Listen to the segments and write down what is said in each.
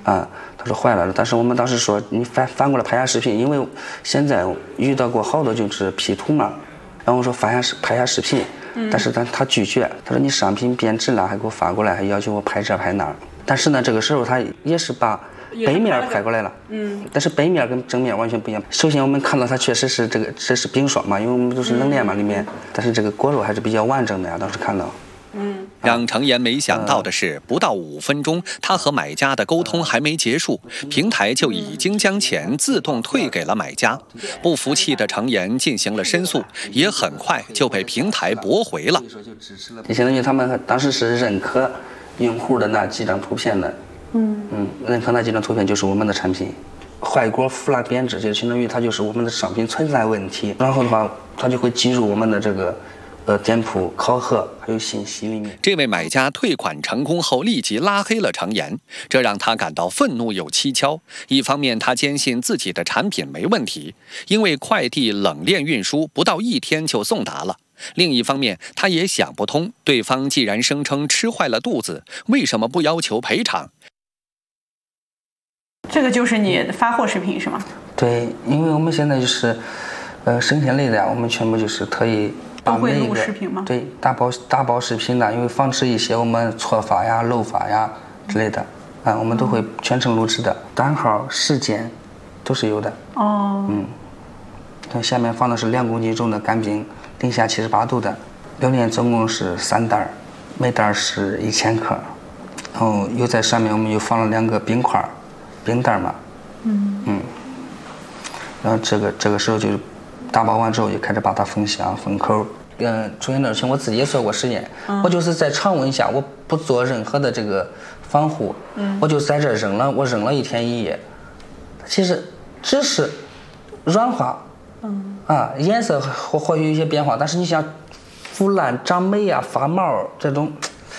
他说坏了，但是我们当时说你翻过来拍下视频，因为现在遇到过好多就是 P 图嘛，然后我说拍下视频，但是他拒绝，他说你商品变质了，还给我发过来，还要求我拍这拍那儿。但是呢，这个时候他也是把背面拍过来了，但是背面跟正面完全不一样。首先我们看到它确实是这是冰霜嘛，因为我们都是冷链嘛里面，但是这个果肉还是比较完整的呀，当时看到。 让程岩没想到的是，不到5分钟，他和买家的沟通还没结束，平台就已经将钱自动退给了买家。不服气的程岩进行了申诉，也很快就被平台驳回了。 相当于他们当时是认可用户的那几张图片的，认可那几张图片就是我们的产品。坏果腐烂变质，就相当于它就是我们的商品存在问题，然后的话，它就会记入我们的这个。店铺考核还有信息里面， 这位买家退款成功后立即拉黑了程岩，这让他感到愤怒又蹊跷。一方面，他坚信自己的产品没问题，因为快递冷链运输不到1天就送达了；另一方面，他也想不通，对方既然声称吃坏了肚子，为什么不要求赔偿？ 这个就是你发货视频是吗？ 对，因为我们现在就是生鲜类的呀，我们全部就是特意。 都会录视频吗？ 对，大包视频的，因为防止一些我们错发呀、漏发呀之类的，我们都会全程录制的，单号、时间都是有的。下面放的是2公斤重的干冰，零下78度的，榴莲总共是3袋，每袋是1000克，然后又在上面我们又放了2个冰块，冰袋嘛，然后这个时候就是打包完之后，就开始把它封箱、封口。出现这种情况，我自己也做过实验，我就是在常温下，我不做任何的这个防护，我就在这扔了1天1夜，其实只是软化，颜色或许有一些变化，但是你像腐烂、长霉啊、发毛这种，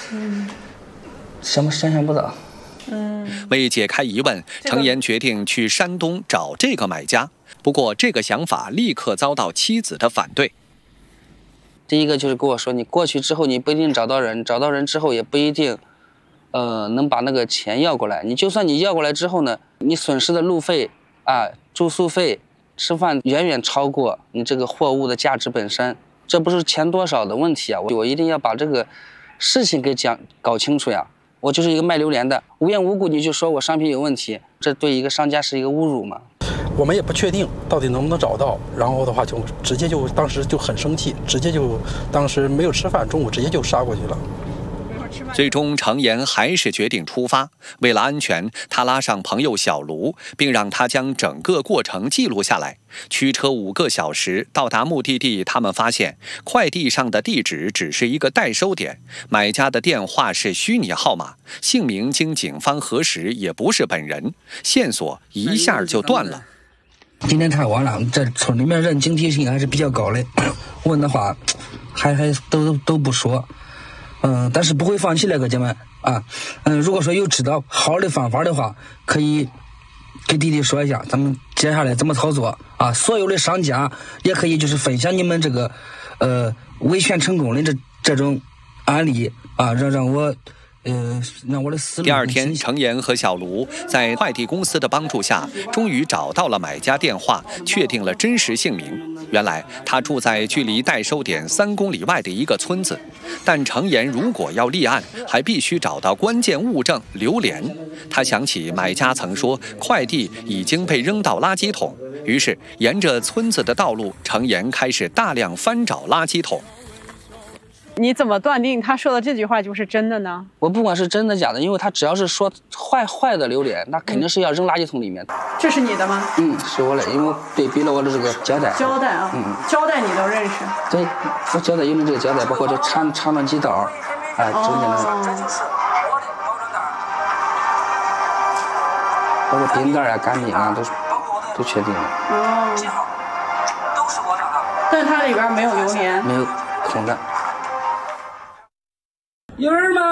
想象不到。 为解开疑问，程岩决定去山东找这个买家。不过，这个想法立刻遭到妻子的反对。 第一个就是跟我说，你过去之后你不一定找到人，找到人之后也不一定，能把那个钱要过来。你就算你要过来之后呢，你损失的路费住宿费、吃饭远远超过你这个货物的价值本身，这不是钱多少的问题啊！我一定要把这个事情给搞清楚呀。我就是一个卖榴莲的，无缘无故你就说我商品有问题，这对一个商家是一个侮辱嘛。 我们也不确定到底能不能找到，然后的话就直接就当时就很生气，直接就当时没有吃饭，中午直接就杀过去了。 最终，程岩还是决定出发。为了安全，他拉上朋友小卢，并让他将整个过程记录下来。驱车5个小时到达目的地，他们发现快递上的地址只是一个代收点，买家的电话是虚拟号码，姓名经警方核实也不是本人，线索一下就断了。 今天太晚了，这村里面人警惕性还是比较高的，问的话还都不说，但是不会放弃那个姐们如果说有知道好的方法的话，可以给弟弟说一下，咱们接下来怎么操作所有的商家也可以就是分享你们这个维权成功的这种案例让我的思路。 第2天，程岩和小卢在快递公司的帮助下，终于找到了买家电话，确定了真实姓名。原来他住在距离代收点3公里外的一个村子，但程岩如果要立案，还必须找到关键物证榴莲。他想起买家曾说快递已经被扔到垃圾桶，于是沿着村子的道路，程岩开始大量翻找垃圾桶。 你怎么断定他说的这句话就是真的呢？ 我不管是真的假的，因为他只要是说坏的榴莲，那肯定是要扔垃圾桶里面。 这是你的吗？ 是我的，因为我对比了我的这个胶带。 胶带胶带你都认识？ 对，我胶带用的这个胶带，包括这长了几道，中间的，包括冰袋干冰都确定了。 但是它里边没有榴莲， 没有空的。 有人吗？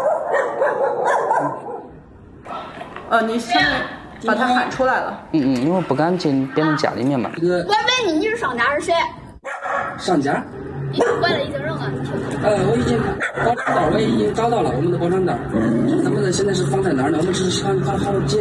你现在把他喊出来了。 因为我不敢进别人家里面嘛。 我问你是商家是谁？ 商家？ 你回来已经扔了。 我已经包装袋我也已经找到了我们的包装袋。咱们现在是放在哪儿呢？我们只是想好解。